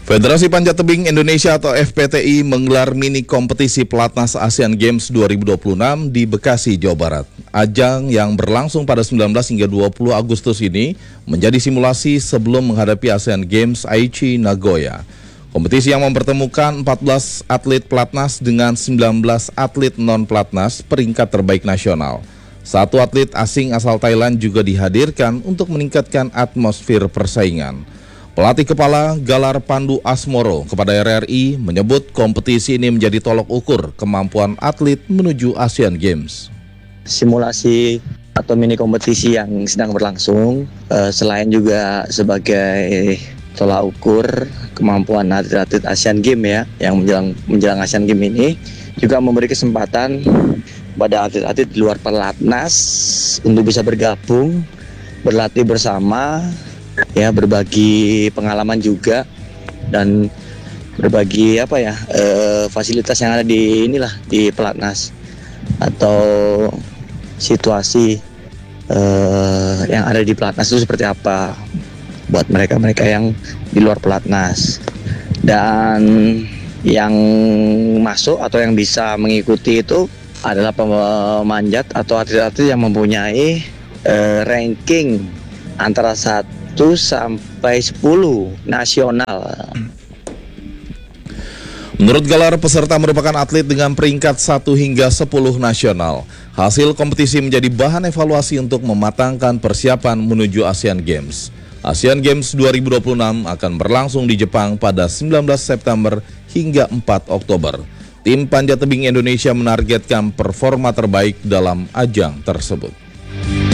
Federasi Panjat Tebing Indonesia atau FPTI menggelar mini kompetisi Pelatnas Asian Games 2026 di Bekasi, Jawa Barat. Ajang yang berlangsung pada 19 hingga 20 Agustus ini menjadi simulasi sebelum menghadapi Asian Games Aichi Nagoya. Kompetisi yang mempertemukan 14 atlet Pelatnas dengan 19 atlet non-Pelatnas peringkat terbaik nasional. Satu atlet asing asal Thailand juga dihadirkan untuk meningkatkan atmosfer persaingan. Pelatih Kepala Galar Pandu Asmoro kepada RRI menyebut kompetisi ini menjadi tolok ukur kemampuan atlet menuju Asian Games. Simulasi atau mini kompetisi yang sedang berlangsung, selain juga sebagai tolak ukur kemampuan atlet Asian Games ya, yang menjelang Asian Games ini juga memberi kesempatan pada atlet-atlet di luar Pelatnas untuk bisa bergabung, berlatih bersama, ya, berbagi pengalaman juga dan berbagi fasilitas yang ada di Pelatnas atau situasi yang ada di Pelatnas itu seperti apa buat mereka yang di luar Pelatnas. Dan yang masuk atau yang bisa mengikuti itu adalah pemanjat atau atlet-atlet yang mempunyai ranking antara 1 sampai 10 nasional. Menurut Galar, peserta merupakan atlet dengan peringkat 1 hingga 10 nasional. Hasil kompetisi menjadi bahan evaluasi untuk mematangkan persiapan menuju Asian Games. Asian Games 2026 akan berlangsung di Jepang pada 19 September hingga 4 Oktober. Tim Panjat Tebing Indonesia menargetkan performa terbaik dalam ajang tersebut.